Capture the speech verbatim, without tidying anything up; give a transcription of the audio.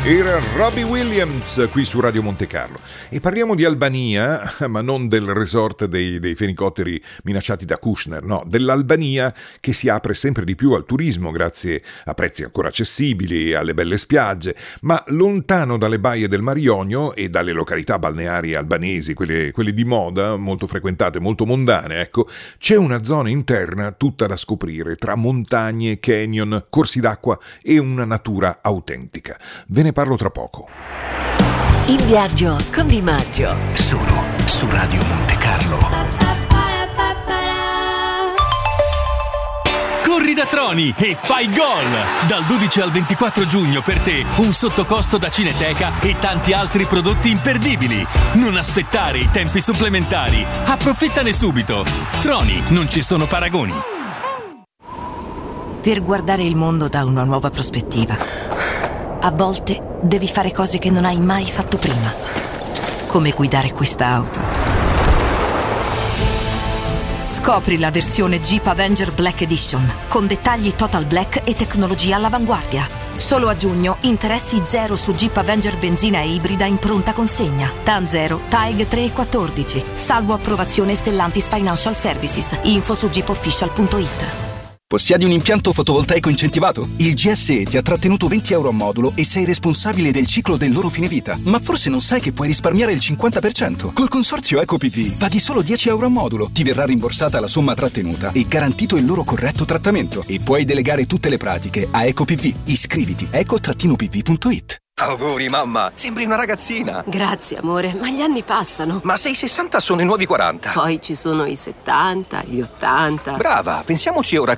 Era Robbie Williams qui su Radio Monte Carlo e parliamo di Albania, ma non del resort dei, dei fenicotteri minacciati da Kushner, no, dell'Albania che si apre sempre di più al turismo grazie a prezzi ancora accessibili, alle belle spiagge, ma lontano dalle baie del Mar Ionio e dalle località balneari albanesi, quelle, quelle di moda, molto frequentate, molto mondane, ecco, c'è una zona interna tutta da scoprire tra montagne, canyon, corsi d'acqua e una natura autentica. Ve ne parlo tra poco. In viaggio con Di Maggio. Solo su Radio Monte Carlo. Corri da Troni e fai gol! Dal dodici al ventiquattro giugno per te un sottocosto da Cineteca e tanti altri prodotti imperdibili. Non aspettare i tempi supplementari. Approfittane subito. Troni, non ci sono paragoni. Per guardare il mondo da una nuova prospettiva, a volte devi fare cose che non hai mai fatto prima, come guidare questa auto. Scopri la versione Jeep Avenger Black Edition, con dettagli total black e tecnologia all'avanguardia. Solo a giugno, interessi zero su Jeep Avenger benzina e ibrida in pronta consegna. T A N zero, T A E G tre e quattordici. Salvo approvazione Stellantis Financial Services. Info su jeep official punto it. Possiedi un impianto fotovoltaico incentivato? Il G S E ti ha trattenuto venti euro a modulo e sei responsabile del ciclo del loro fine vita. Ma forse non sai che puoi risparmiare il cinquanta per cento. Col consorzio EcoPV paghi solo dieci euro a modulo. Ti verrà rimborsata la somma trattenuta e garantito il loro corretto trattamento. E puoi delegare tutte le pratiche a EcoPV. Iscriviti a eco P V punto it. Auguri mamma, sembri una ragazzina. Grazie amore, ma gli anni passano. Ma se i sessanta sono i nuovi quaranta. Poi ci sono i settanta, gli ottanta. Brava, pensiamoci ora